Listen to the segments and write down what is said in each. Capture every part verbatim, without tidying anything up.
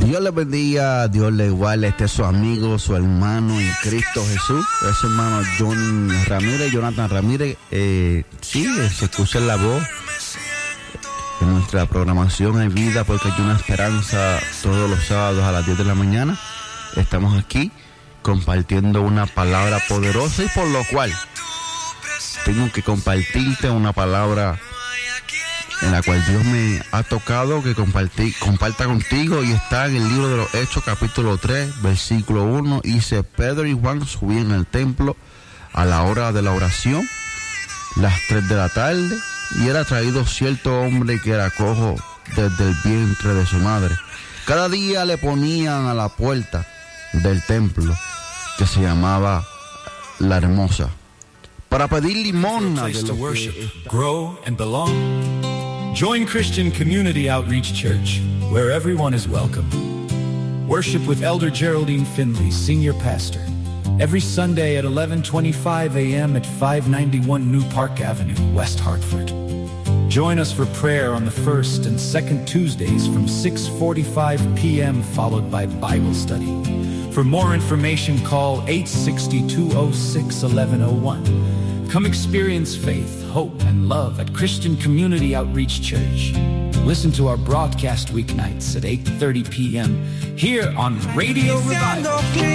Dios le bendiga, Dios le iguale. Este es su amigo, su hermano en Cristo Jesús. Es su hermano John Ramírez, Jonathan Ramírez. Eh, sí, se escucha la voz. En nuestra programación hay vida porque hay una esperanza todos los sábados a las diez de la mañana. Estamos aquí compartiendo una palabra poderosa y por lo cual tengo que compartirte una palabra en la cual Dios me ha tocado que compartí, comparta contigo, y está en el libro de los Hechos capítulo tres versículo uno. Dice: Pedro y Juan subían al templo a la hora de la oración, las tres de la tarde, y era traído cierto hombre que era cojo desde el vientre de su madre. Cada día le ponían a la puerta del templo, que se llamaba La Hermosa, para pedir limosna de lo que grow and belong. Join Christian Community Outreach Church, where everyone is welcome. Worship with Elder Geraldine Finley, Senior Pastor, every Sunday at eleven twenty-five a.m. at five ninety-one New Park Avenue, West Hartford. Join us for prayer on the first and second Tuesdays from six forty-five p.m. followed by Bible study. For more information, call eight six two, two oh six, one one oh one. Come experience faith, hope, and love at Christian Community Outreach Church. Listen to our broadcast weeknights at eight thirty p.m. here on Radio Revival.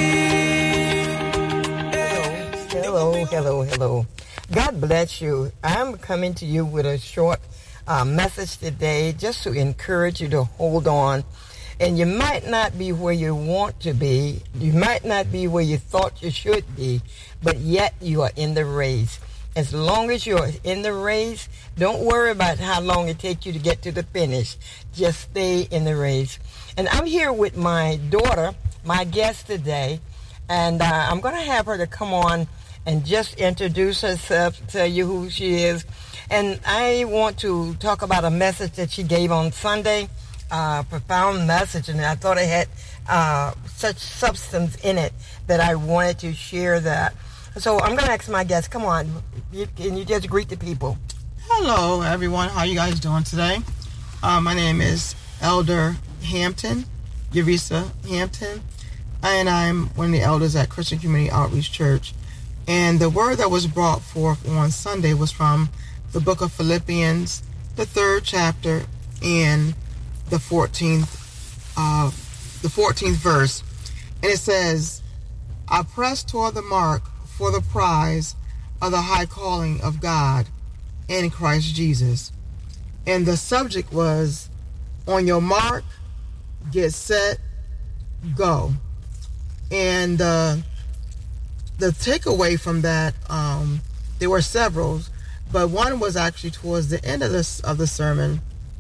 Hello, hello, hello. God bless you. I'm coming to you with a short uh, message today just to encourage you to hold on. And you might not be where you want to be. You might not be where you thought you should be, but yet you are in the race. As long as you're in the race, don't worry about how long it takes you to get to the finish. Just stay in the race. And I'm here with my daughter, my guest today, and uh, I'm going to have her to come on and just introduce herself, tell you who she is. And I want to talk about a message that she gave on Sunday, a uh, profound message, and I thought it had uh, such substance in it that I wanted to share that. So I'm going to ask my guest, come on, you, can you just greet the people? Hello, everyone. How you guys doing today? Uh, my name is Elder Hampton, Yerisa Hampton, and I'm one of the elders at Christian Community Outreach Church. And the word that was brought forth on Sunday was from the book of Philippians, the third chapter, and the fourteenth, uh, the fourteenth verse. And it says, I press toward the mark for the prize of the high calling of God in Christ Jesus. And the subject was, on your mark, get set, go. And uh, the takeaway from that, um, there were several, but one was actually towards the end of this of the sermon.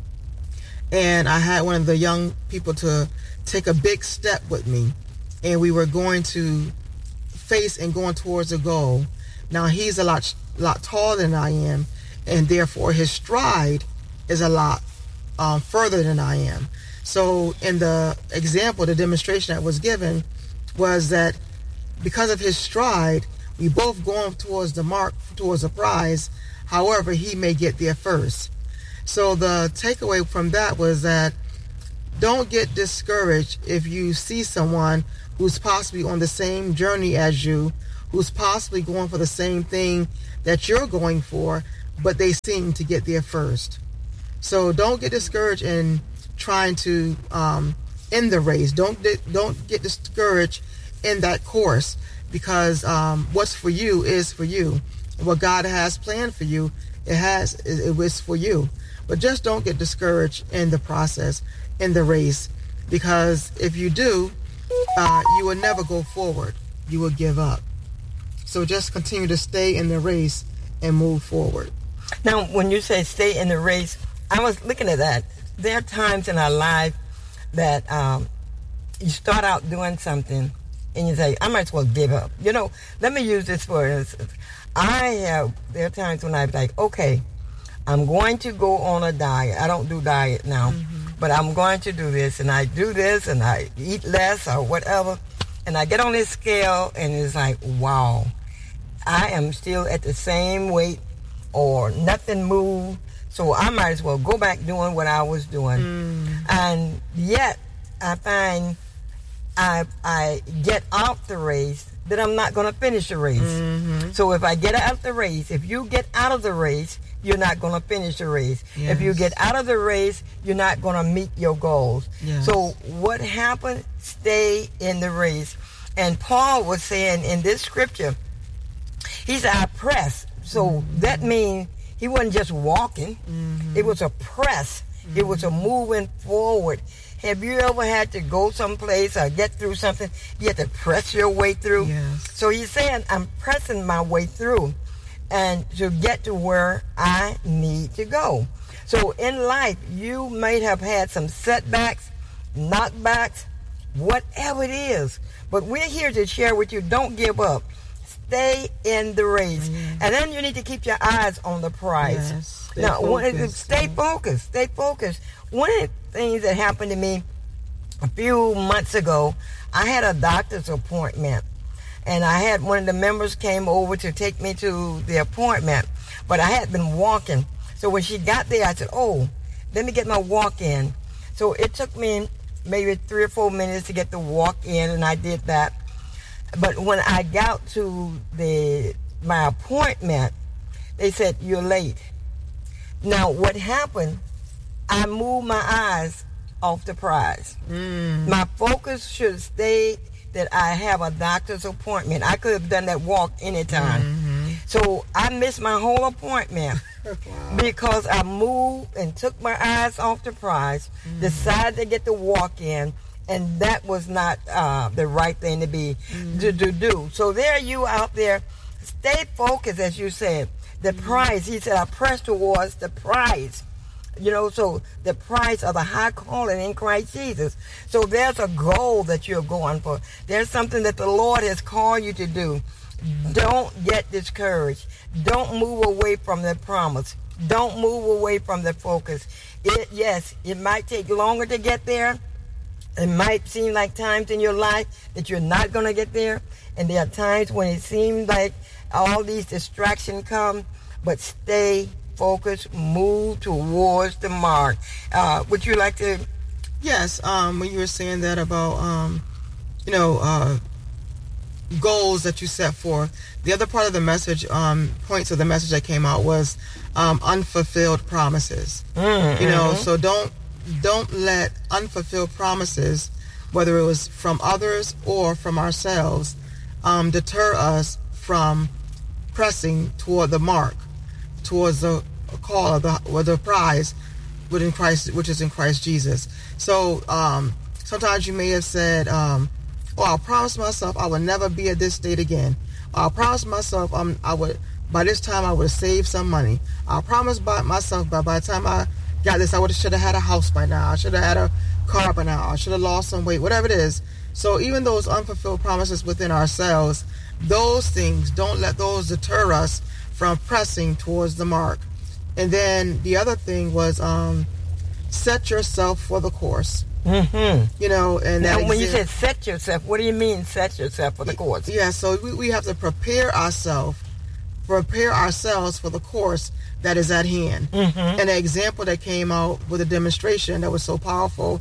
And I had one of the young people to take a big step with me, and we were going to face and going towards a goal. Now he's a lot lot taller than I am, and therefore his stride is a lot um, further than I am. So in the example, the demonstration that was given was that because of his stride, we both going towards the mark, towards the prize. However, he may get there first. So the takeaway from that was that don't get discouraged if you see someone who's possibly on the same journey as you, who's possibly going for the same thing that you're going for, but they seem to get there first. So don't get discouraged in trying to um, end the race. Don't don't get discouraged in that course, because um, what's for you is for you. What God has planned for you, it has it was for you. But just don't get discouraged in the process, in the race, because if you do, uh, you will never go forward. You will give up. So just continue to stay in the race and move forward. Now, when you say stay in the race, I was looking at that. There are times in our life that um, you start out doing something and you say, I might as well give up. You know, let me use this for instance. I have, there are times when I'm like, okay, I'm going to go on a diet. I don't do diet now, mm-hmm. but I'm going to do this, and I do this, and I eat less or whatever, and I get on this scale, and it's like, wow, I am still at the same weight, or nothing moved, so I might as well go back doing what I was doing. Mm. And yet, I find I I get out the race, then I'm not going to finish the race. Mm-hmm. So if I get out of the race, if you get out of the race, you're not going to finish the race. Yes. If you get out of the race, you're not going to meet your goals. Yes. So what happened? Stay in the race. And Paul was saying in this scripture, he said, I press. So mm-hmm. that means he wasn't just walking. Mm-hmm. It was a press. Mm-hmm. It was a moving forward. Have you ever had to go someplace or get through something? You had to press your way through. Yes. So he's saying, I'm pressing my way through and to get to where I need to go. So in life, you may have had some setbacks, knockbacks, whatever it is. But we're here to share with you, don't give up. Stay in the race. Mm-hmm. And then you need to keep your eyes on the prize. Yes. Stay now, focused. One, stay focused. Stay focused. One of the things that happened to me a few months ago, I had a doctor's appointment. And I had one of the members came over to take me to the appointment. But I had been walking. So when she got there, I said, oh, let me get my walk in. So it took me maybe three or four minutes to get the walk in, and I did that. But when I got to the my appointment, they said, you're late. Now, what happened, I moved my eyes off the prize. Mm. My focus should stay that I have a doctor's appointment. I could have done that walk anytime. Mm-hmm. So I missed my whole appointment. Wow. Because I moved and took my eyes off the prize, mm-hmm. decided to get the walk in, and that was not uh, the right thing to be mm-hmm. to, to do. So there you out there, stay focused, as you said. The mm-hmm. prize, he said, I press towards the prize. You know, so the prize of the high calling in Christ Jesus. So there's a goal that you're going for. There's something that the Lord has called you to do. Don't get discouraged. Don't move away from the promise. Don't move away from the focus. It, yes, it might take longer to get there. It might seem like times in your life that you're not going to get there. And there are times when it seems like all these distractions come. But stay focused. Move towards the mark. Uh, would you like to? Yes. Um, when you were saying that about, um, you know, uh, goals that you set forth. The other part of the message, um, points of the message that came out was um, unfulfilled promises. Mm-hmm. You know, so don't don't let unfulfilled promises, whether it was from others or from ourselves, um, deter us from pressing toward the mark, towards the call of the or the prize within Christ, which is in Christ Jesus. So um, sometimes you may have said, um, "Oh, I'll promise myself I will never be at this state again. I'll promise myself um, I would by this time I would have saved some money. I'll promise by myself by by the time I got this, I would should have had a house by now. I should have had a car by now. I should have lost some weight. Whatever it is." So even those unfulfilled promises within ourselves, those things, don't let those deter us from pressing towards the mark. And then the other thing was um, set yourself for the course. Mm-hmm. You know, and now, that when exi- you said set yourself, what do you mean set yourself for the course? Yeah, so we, we have to prepare ourselves, prepare ourselves for the course that is at hand. Mm-hmm. And the example that came out with a demonstration that was so powerful,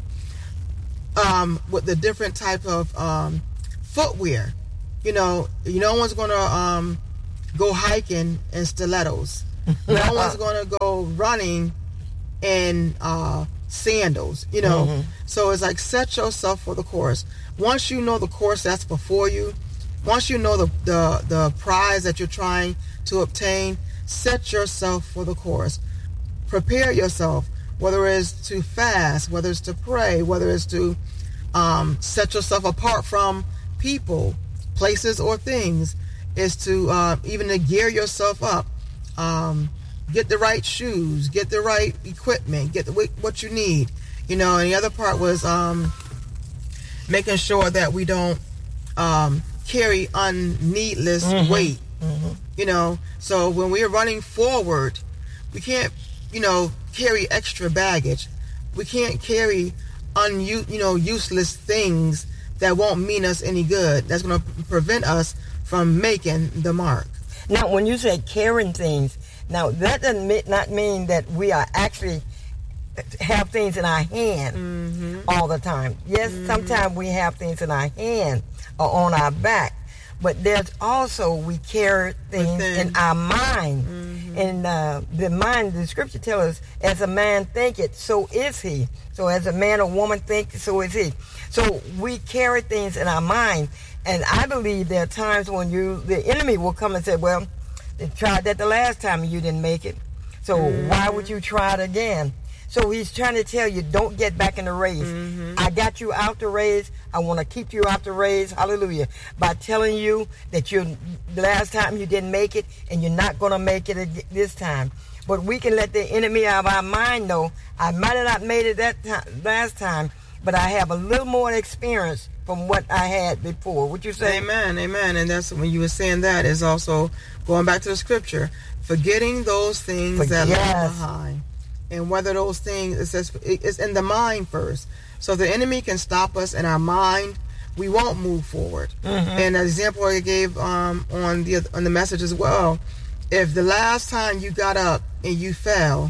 um, with the different type of um, footwear. You know, no one's going to um, go hiking in stilettos. No one's going to go running in uh, sandals, you know. Mm-hmm. So it's like set yourself for the course. Once you know the course that's before you, once you know the, the, the prize that you're trying to obtain, set yourself for the course. Prepare yourself, whether it's to fast, whether it's to pray, whether it's to um, set yourself apart from people, places, or things, is to uh, even to gear yourself up. Um, get the right shoes, get the right equipment, get the, what you need. You know, and the other part was um, making sure that we don't um, carry unneedless mm-hmm. weight. Mm-hmm. You know, so when we're running forward, we can't, you know, carry extra baggage. We can't carry un you know useless things that won't mean us any good. That's going to prevent us from making the mark. Now, when you say carrying things, now that doesn't not mean that we are actually have things in our hand mm-hmm. all the time. Yes, mm-hmm. sometimes we have things in our hand or on our back, but there's also we carry things Within. in our mind. Mm-hmm. And uh, the mind, the scripture tells us, as a man thinketh, so is he. So as a man or woman thinks, so is he. So we carry things in our mind. And I believe there are times when you, the enemy will come and say, well, they tried that the last time and you didn't make it. So mm-hmm. why would you try it again? So he's trying to tell you, don't get back in the race. Mm-hmm. I got you out the race. I want to keep you out the race. Hallelujah. By telling you that you last time you didn't make it and you're not going to make it this time. But we can let the enemy of our mind know, I might have not made it that time, last time, but I have a little more experience from what I had before. Would you say? Amen, amen. And that's when you were saying that is also going back to the scripture, forgetting those things For, that yes. lie behind. And whether those things, it says it's in the mind first. So the enemy can stop us in our mind, we won't move forward. Mm-hmm. And an example I gave um, on the on the message as well, if the last time you got up and you fell,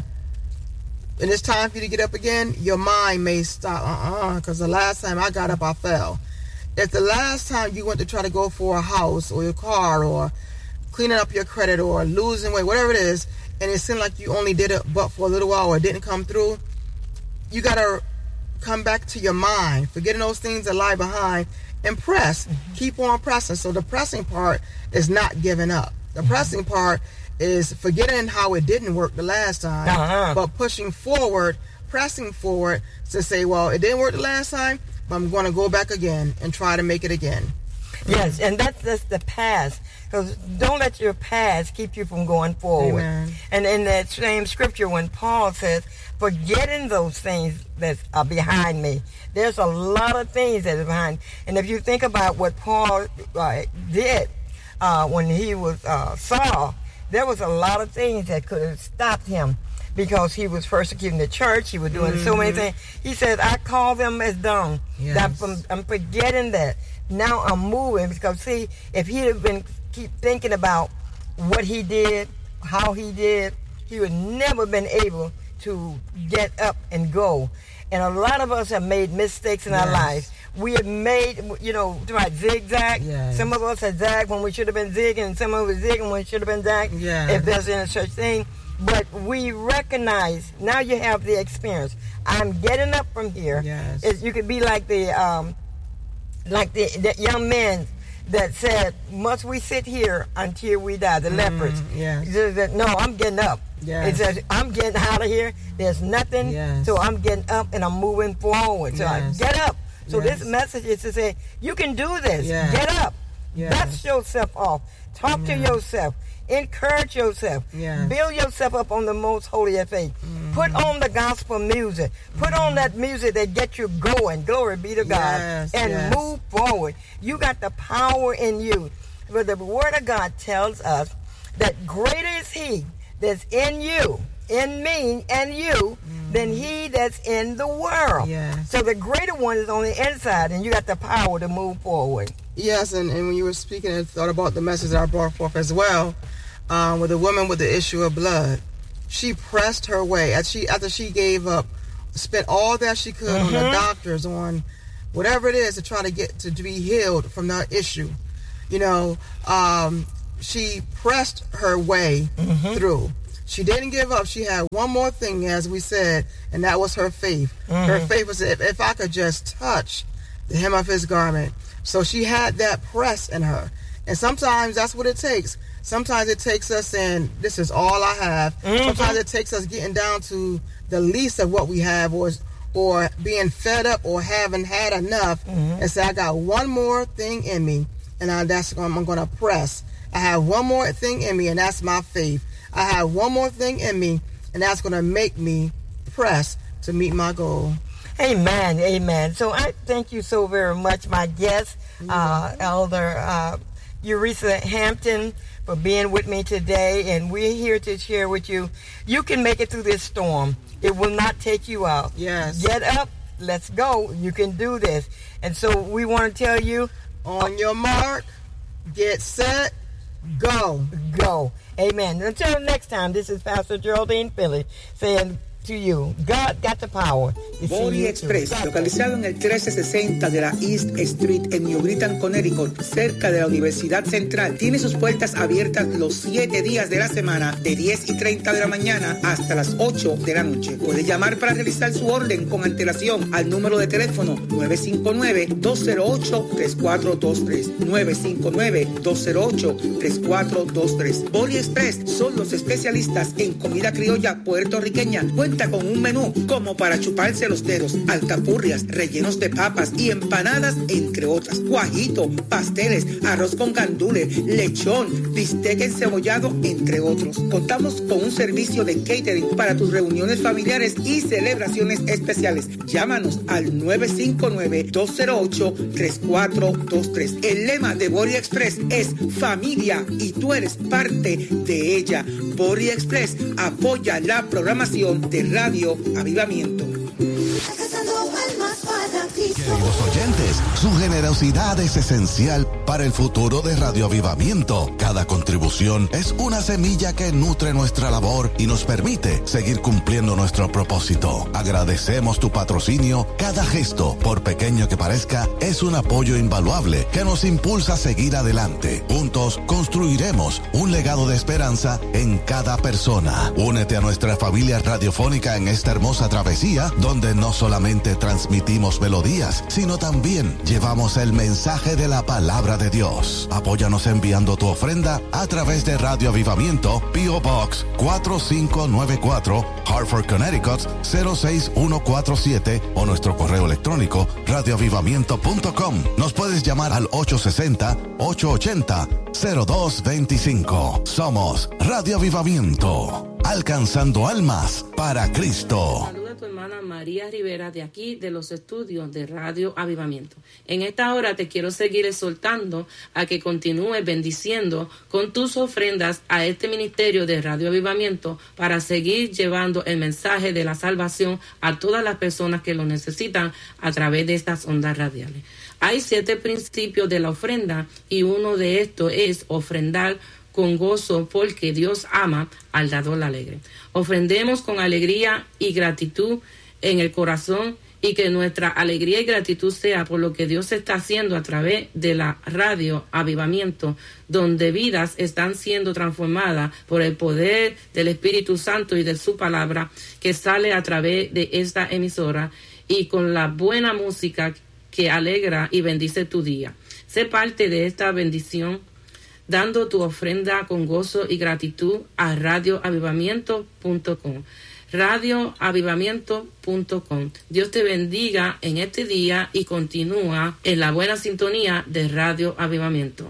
and it's time for you to get up again, your mind may stop, uh-uh, because the last time I got up, I fell. If the last time you went to try to go for a house or your car or cleaning up your credit or losing weight, whatever it is, and it seemed like you only did it but for a little while or it didn't come through, you got to come back to your mind, forgetting those things that lie behind, and press. Mm-hmm. Keep on pressing. So the pressing part is not giving up. The mm-hmm. pressing part is forgetting how it didn't work the last time, uh-huh. but pushing forward, pressing forward to say, well, it didn't work the last time, but I'm going to go back again and try to make it again. Yes, and that's, that's the past. Because don't let your past keep you from going forward. Amen. And in that same scripture, when Paul says, forgetting those things that are behind me, there's a lot of things that are behind. And if you think about what Paul uh, did uh, when he was uh, Saul, there was a lot of things that could have stopped him because he was persecuting the church. He was doing mm-hmm. so many things. He said, I call them as dung. Yes. I'm, I'm forgetting that. Now I'm moving because, see, if he had been keep thinking about what he did, how he did, he would never been able to get up and go. And a lot of us have made mistakes in yes. our lives. We have made, you know, right, zigzag. Yes. Some of us have zagged when we should have been zigging, and some of us zigging when we should have been zagging, yes. if there's any such thing. But we recognize, now you have the experience. I'm getting up from here. Yes. It, you could be like the, um, like the, the young man that said, must we sit here until we die, the mm, lepers. Yes. He said, no, I'm getting up. Yes. He says, I'm getting out of here. There's nothing. Yes. So I'm getting up and I'm moving forward. So yes. I get up. So yes. this message is to say, you can do this. Yes. Get up. Yes. Dust yourself off. Talk yes. to yourself. Encourage yourself. Yes. Build yourself up on the most holy of faith. Mm. Put on the gospel music. Put mm. on that music that gets you going. Glory be to God. Yes. And yes. move forward. You got the power in you. But the word of God tells us that greater is he that's in you, in me and you, mm. than he that's in the world. Yes. So the greater one is on the inside, and you got the power to move forward. Yes, and, and when you were speaking, I thought about the message that I brought forth as well, um, with the woman with the issue of blood. She pressed her way. As she, after she gave up, spent all that she could mm-hmm. on the doctors, on whatever it is to try to get to be healed from that issue. You know, um, she pressed her way mm-hmm. through. She didn't give up. She had one more thing, as we said, and that was her faith. Mm-hmm. Her faith was, if, if I could just touch the hem of his garment. So she had that press in her. And sometimes that's what it takes. Sometimes it takes us saying, this is all I have. Mm-hmm. Sometimes it takes us getting down to the least of what we have, or or being fed up or having had enough, mm-hmm. and say, I got one more thing in me, and I, that's I'm going to press. I have one more thing in me, and that's my faith. I have one more thing in me, and that's going to make me press to meet my goal. Amen, amen. So I thank you so very much, my guest, uh, Elder uh, Urisa Hampton, for being with me today. And we're here to share with you, you can make it through this storm. It will not take you out. Yes. Get up. Let's go. You can do this. And so we want to tell you, on your mark, get set, go. Go. Amen. Until next time, this is Pastor Geraldine Finley saying, to you. God got the power. Body Express, localizado en el trece sesenta de la East Street en New Britain, Connecticut, cerca de la Universidad Central, tiene sus puertas abiertas los siete días de la semana, de diez y treinta de la mañana hasta las ocho de la noche. Puede llamar para realizar su orden con antelación al número de teléfono nueve cinco nueve, dos cero ocho, tres cuatro dos tres, nueve cinco nueve, dos cero ocho, tres cuatro dos tres. Body Express son los especialistas en comida criolla puertorriqueña. Cuenta con un menú como para chuparse los dedos, alcapurrias, rellenos de papas y empanadas, entre otras. Guajito, pasteles, arroz con gandules, lechón, bistec encebollado, entre otros. Contamos con un servicio de catering para tus reuniones familiares y celebraciones especiales. Llámanos al nueve cinco nueve, dos cero ocho, tres cuatro dos tres. El lema de Body Express es familia y tú eres parte de ella. Body Express apoya la programación de Radio Avivamiento. Queridos oyentes, su generosidad es esencial para el futuro de Radio Avivamiento. Cada contribución es una semilla que nutre nuestra labor y nos permite seguir cumpliendo nuestro propósito. Agradecemos tu patrocinio. Cada gesto, por pequeño que parezca, es un apoyo invaluable que nos impulsa a seguir adelante. Juntos construiremos un legado de esperanza en cada persona. Únete a nuestra familia radiofónica en esta hermosa travesía, donde no solamente transmitimos melodías, sino también llevamos el mensaje de la palabra de Dios. Apóyanos enviando tu ofrenda a través de Radio Avivamiento, P O Box cuatro cinco nueve cuatro, Hartford, Connecticut cero seis uno cuatro siete, o nuestro correo electrónico radio avivamiento punto com. Nos puedes llamar al ocho seis cero, ocho ocho cero, cero dos dos cinco. Somos Radio Avivamiento, alcanzando almas para Cristo. Tu hermana María Rivera, de aquí de los estudios de Radio Avivamiento. En esta hora te quiero seguir exhortando a que continúes bendiciendo con tus ofrendas a este ministerio de Radio Avivamiento para seguir llevando el mensaje de la salvación a todas las personas que lo necesitan a través de estas ondas radiales. Hay siete principios de la ofrenda y uno de estos es ofrendar con gozo, porque Dios ama al dador alegre. Ofrendemos con alegría y gratitud en el corazón, y que nuestra alegría y gratitud sea por lo que Dios está haciendo a través de la Radio Avivamiento, donde vidas están siendo transformadas por el poder del Espíritu Santo y de su palabra que sale a través de esta emisora, y con la buena música que alegra y bendice tu día. Sé parte de esta bendición dando tu ofrenda con gozo y gratitud a radio avivamiento punto com. radio avivamiento punto com. Dios te bendiga en este día y continúa en la buena sintonía de Radio Avivamiento.